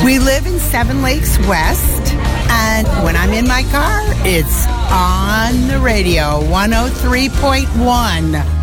We live in Seven Lakes West, and when I'm in my car, it's on the radio, 103.1.